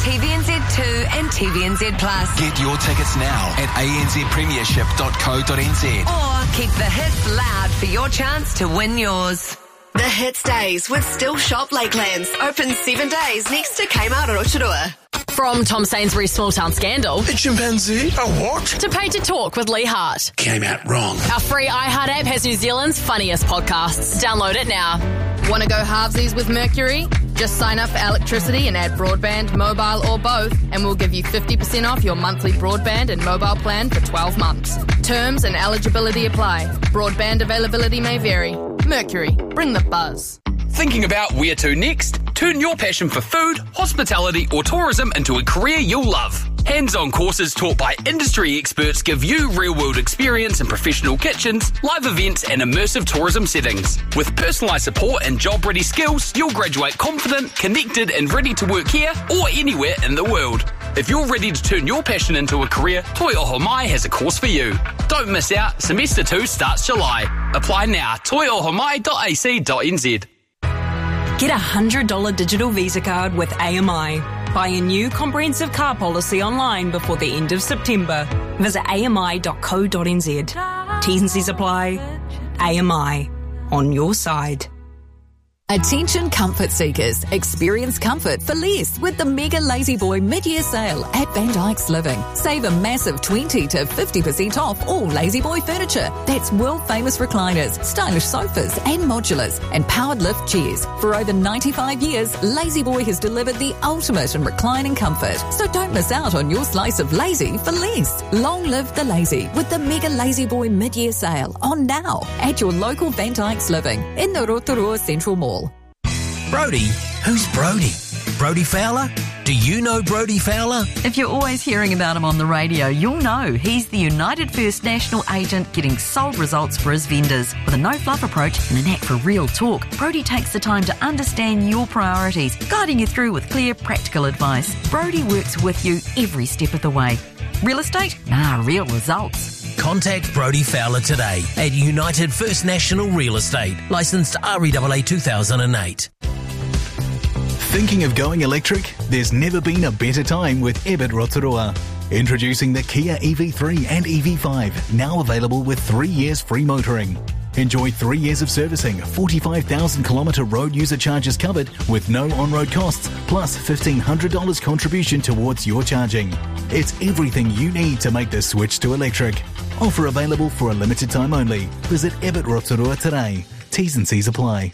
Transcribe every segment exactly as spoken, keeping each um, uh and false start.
T V N Z two and T V N Z Plus. Get your tickets now at a n z premiership dot co dot n z. Or keep the hits loud for your chance to win yours. The Hits Days with Still Shop Lakelands. Open seven days next to Kmart Rotorua. From Tom Sainsbury's Small Town Scandal. A chimpanzee? A what? To Pay to Talk with Lee Hart. Came out wrong. Our free iHeart app has New Zealand's funniest podcasts. Download it now. Want to go halvesies with Mercury? Just sign up for electricity and add broadband, mobile or both, and we'll give you fifty percent off your monthly broadband and mobile plan for twelve months. Terms and eligibility apply. Broadband availability may vary. Mercury, bring the buzz. Thinking about where to next? Turn your passion for food, hospitality or tourism into a career you'll love. Hands-on courses taught by industry experts give you real-world experience in professional kitchens, live events and immersive tourism settings. With personalised support and job-ready skills, you'll graduate confident, connected and ready to work here or anywhere in the world. If you're ready to turn your passion into a career, Toi Ohomai has a course for you. Don't miss out. Semester two starts July. Apply now. toi ohomai dot a c dot n z. Get a one hundred dollars digital Visa card with A M I. Buy a new comprehensive car policy online before the end of September. Visit a m i dot co dot n z. T's and C's apply. A M I. On your side. Attention comfort seekers. Experience comfort for less with the Mega Lazy Boy mid-year sale at Van Dyke's Living. Save a massive twenty to fifty percent off all Lazy Boy furniture. That's world-famous recliners, stylish sofas and modulars, and powered lift chairs. For over ninety-five years, Lazy Boy has delivered the ultimate in reclining comfort. So don't miss out on your slice of lazy for less. Long live the lazy with the Mega Lazy Boy mid-year sale on now at your local Van Dyke's Living in the Rotorua Central Mall. Brody? Who's Brody? Brody Fowler? Do you know Brody Fowler? If you're always hearing about him on the radio, you'll know he's the United First National agent getting sold results for his vendors. With a no-fluff approach and a knack for real talk, Brody takes the time to understand your priorities, guiding you through with clear, practical advice. Brody works with you every step of the way. Real estate? Nah, real results. Contact Brody Fowler today at United First National Real Estate, licensed R E A A two thousand eight. Thinking of going electric? There's never been a better time with Ebbett Rotorua. Introducing the Kia E V three and E V five, now available with three years free motoring. Enjoy three years of servicing, forty-five thousand kilometre road user charges covered with no on-road costs, plus fifteen hundred dollars contribution towards your charging. It's everything you need to make the switch to electric. Offer available for a limited time only. Visit Ebbett Rotorua today. T's and C's apply.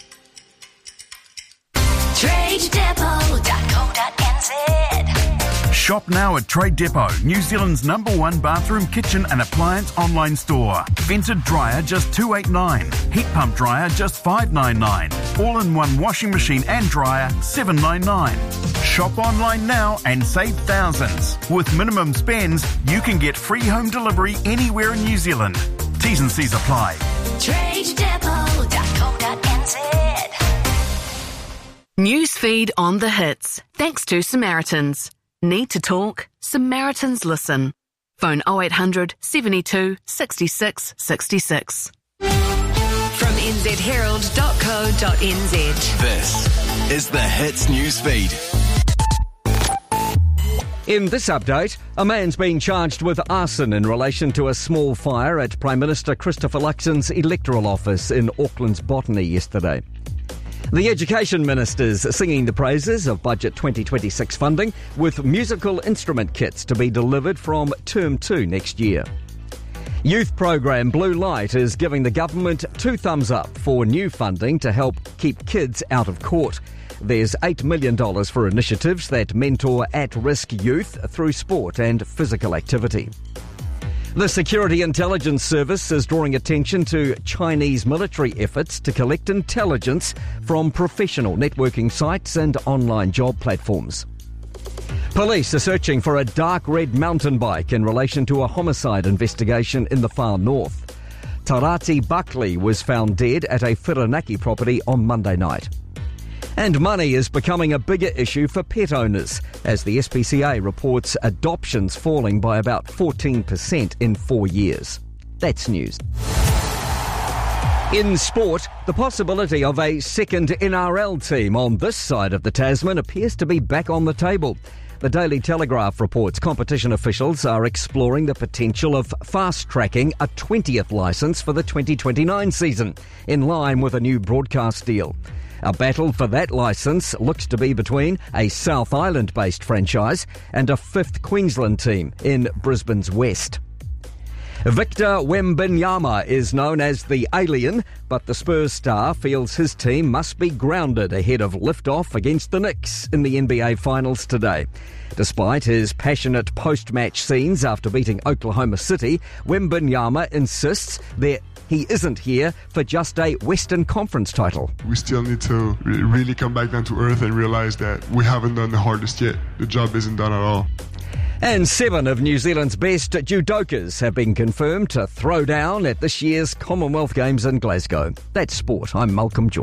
trade depot dot co dot n z. Shop now at Trade Depot, New Zealand's number one bathroom, kitchen and appliance online store. Vented dryer just two hundred eighty-nine dollars. Heat pump dryer just five hundred ninety-nine dollars. All-in-one washing machine and dryer seven hundred ninety-nine dollars. Shop online now and save thousands. With minimum spends, you can get free home delivery anywhere in New Zealand. T's and C's apply. trade depot dot co dot n z. Newsfeed on the hits. Thanks to Samaritans. Need to talk? Samaritans listen. Phone oh eight hundred, seventy-two, sixty-six, sixty-six. From n z herald dot co dot n z. This is the Hits Newsfeed. In this update, a man's being charged with arson in relation to a small fire at Prime Minister Christopher Luxon's electoral office in Auckland's Botany yesterday. The Education Minister's singing the praises of Budget twenty twenty-six funding, with musical instrument kits to be delivered from Term two next year. Youth program Blue Light is giving the government two thumbs up for new funding to help keep kids out of court. There's eight million dollars for initiatives that mentor at-risk youth through sport and physical activity. The Security Intelligence Service is drawing attention to Chinese military efforts to collect intelligence from professional networking sites and online job platforms. Police are searching for a dark red mountain bike in relation to a homicide investigation in the far north. Tarati Buckley was found dead at a Whiranaki property on Monday night. And money is becoming a bigger issue for pet owners, as the S P C A reports adoptions falling by about fourteen percent in four years. That's news. In sport, the possibility of a second N R L team on this side of the Tasman appears to be back on the table. The Daily Telegraph reports competition officials are exploring the potential of fast-tracking a twentieth licence for the twenty twenty-nine season, in line with a new broadcast deal. A battle for that licence looks to be between a South Island-based franchise and a fifth Queensland team in Brisbane's West. Victor Wembanyama is known as the Alien, but the Spurs star feels his team must be grounded ahead of lift-off against the Knicks in the N B A Finals today. Despite his passionate post-match scenes after beating Oklahoma City, Wembanyama insists that he isn't here for just a Western Conference title. We still need to re- really come back down to earth and realize that we haven't done the hardest yet. The job isn't done at all. And seven of New Zealand's best judokas have been confirmed to throw down at this year's Commonwealth Games in Glasgow. That's sport. I'm Malcolm George.